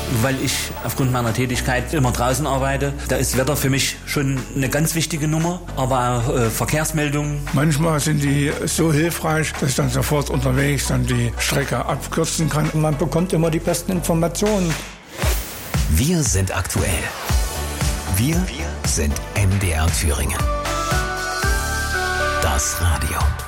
weil ich aufgrund meiner Tätigkeit immer draußen arbeite. Da ist Wetter für mich schon eine ganz wichtige Nummer, aber auch Verkehrsmeldungen. Manchmal sind die so hilfreich, dass ich dann sofort unterwegs dann die Strecke abkürzen kann. Man bekommt immer die besten Informationen. Wir sind aktuell. Wir sind MDR Thüringen. Das Radio.